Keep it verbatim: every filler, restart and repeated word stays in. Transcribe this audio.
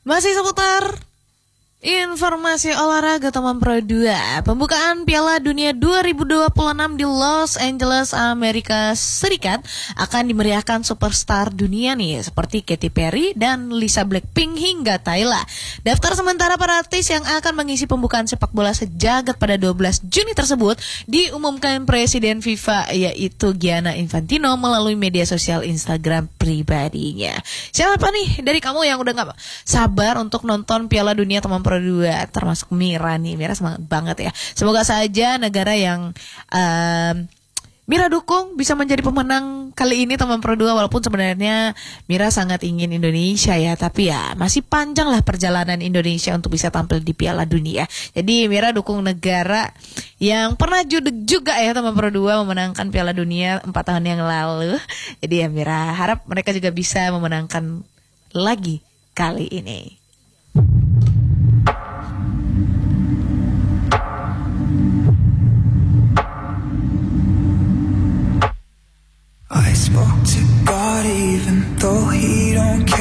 Masih seputar informasi olahraga teman Pro dua. Pembukaan Piala Dunia dua ribu dua puluh enam di Los Angeles, Amerika Serikat akan dimeriahkan superstar dunia nih seperti Katy Perry dan Lisa Blackpink hingga Tyla. Daftar sementara para artis yang akan mengisi pembukaan sepak bola sejagat pada dua belas Juni tersebut diumumkan Presiden FIFA yaitu Gianni Infantino melalui media sosial Instagram pribadinya. Siapa nih dari kamu yang udah gak sabar untuk nonton Piala Dunia teman Pro dua, termasuk Mira nih. Mira semangat banget ya. Semoga saja negara yang um, Mira dukung bisa menjadi pemenang kali ini teman Pro dua. Walaupun sebenarnya Mira sangat ingin Indonesia ya, tapi ya masih panjang lah perjalanan Indonesia untuk bisa tampil di Piala Dunia. Jadi Mira dukung negara yang pernah juga ya teman Pro dua memenangkan Piala Dunia empat tahun yang lalu. Jadi ya Mira harap mereka juga bisa memenangkan lagi kali ini. I spoke to God even though he don't care.